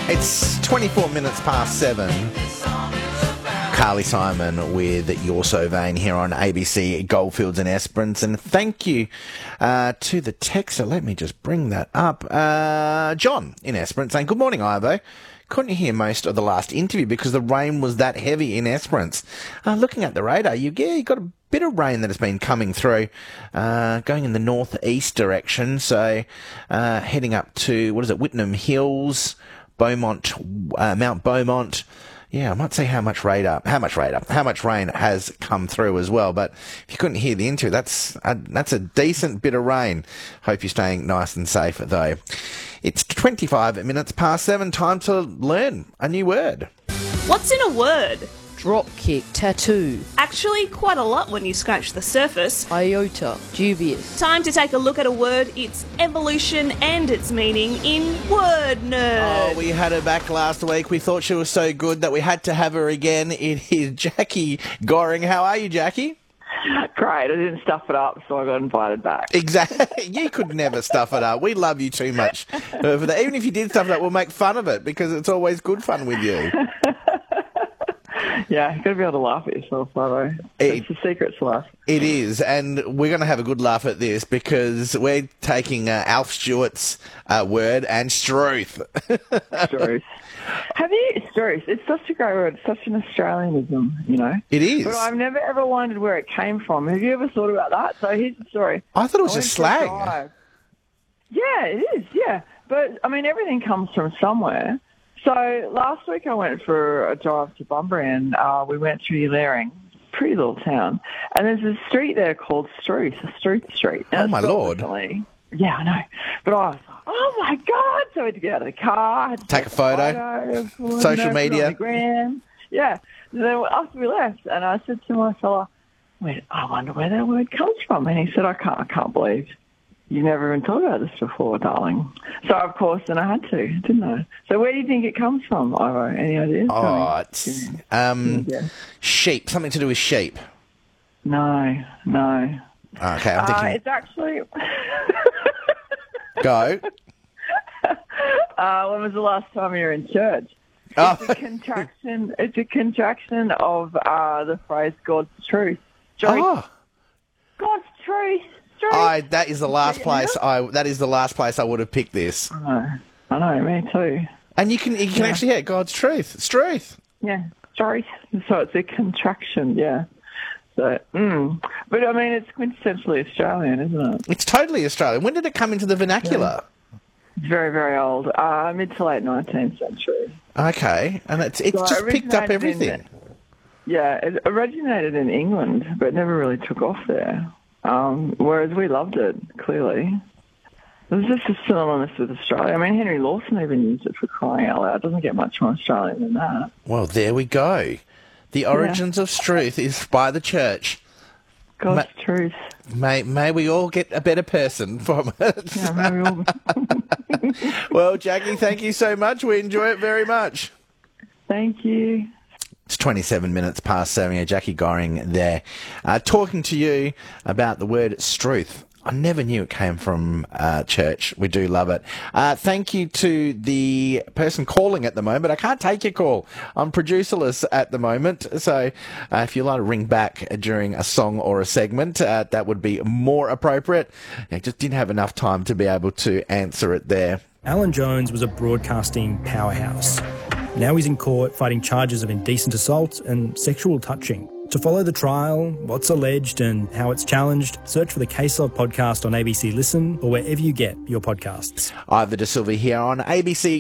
It's 24 minutes past 7. Carly Simon with You're So Vain here on ABC Goldfields and Esperance. And thank you to the texter. Let me just bring that up. John in Esperance saying, good morning, Ivo. Couldn't hear most of the last interview because the rain was that heavy in Esperance. Looking at the radar, you got a bit of rain that has been coming through, going in the northeast direction. So heading up to, Whitnam Hills, Beaumont, Mount Beaumont. Yeah, I might say how much rain has come through as well. But if you couldn't hear the interview, that's a decent bit of rain. Hope you're staying nice and safe though. It's 25 minutes past 7. Time to learn a new word. What's in a word? Dropkick, tattoo, Actually, quite a lot when you scratch the surface. iota, dubious, Time to take a look at a word, its evolution and its meaning in Word Nerd. Oh, we had her back last week. We thought she was so good that we had to have her again. It is Jackie Goring. How are you, Jackie? Great, I didn't stuff it up, so I got invited back. Exactly. You could never stuff it up. We love you too much for that. Even if you did stuff it up, we'll make fun of it because it's always good fun with you. Yeah, you've got to be able to laugh at yourself, Ivo. It's the secret to life. It is, and we're going to have a good laugh at this because we're taking Alf Stewart's word and struth. Struth. Struth, it's such a great word. It's such an Australianism, you know. It is. But I've never ever wondered where it came from. Have you ever thought about that? So here's the story. I thought it was just slang. Yeah, it is, yeah. But, I mean, everything comes from somewhere. So last week I went for a drive to Bunbury and we went through Ealing, pretty little town, and there's a street there called Struth, a Struth Street. Oh, my Lord. Yeah, I know. But I was like, oh, my God. So I had to get out of the car. Had to take a photo. Social media. Yeah. And then after we left, and I said to my fella, I wonder where that word comes from. And he said, I can't believe you've never even thought about this before, darling. So, of course, then I had to, didn't I? So where do you think it comes from, Ivo? Any ideas? Oh, it's sheep. Something to do with sheep. No. Okay, I'm thinking... It's actually... Go. When was the last time you were in church? It's a contraction. It's a contraction of the phrase "God's truth." God's truth. That is the last place. That is the last place I would have picked this. I know, me too. And you can actually hear God's truth. It's truth. Yeah, truth. So it's a contraction. Yeah. So, but I mean, it's quintessentially Australian, isn't it? It's totally Australian. When did it come into the vernacular? It's very, very old. Mid to late 19th century. Okay, and it's just picked up everything. It originated in England, but never really took off there. Whereas we loved it, clearly. It was just synonymous with Australia. I mean, Henry Lawson even used it, for crying out loud. It doesn't get much more Australian than that. Well, there we go. The origins of struth is by the church. God's truth. May we all get a better person from it. Yeah, may we all. Well, Jackie, thank you so much. We enjoy it very much. Thank you. It's 27 minutes past 7. Jackie Goring there, talking to you about the word struth. I never knew it came from church. We do love it. Thank you to the person calling at the moment. I can't take your call. I'm producerless at the moment. So if you'd like to ring back during a song or a segment, that would be more appropriate. I just didn't have enough time to be able to answer it there. Alan Jones was a broadcasting powerhouse. Now he's in court fighting charges of indecent assault and sexual touching. To follow the trial, what's alleged and how it's challenged, search for the Case Of podcast on ABC Listen or wherever you get your podcasts. Ivo De Silva here on ABC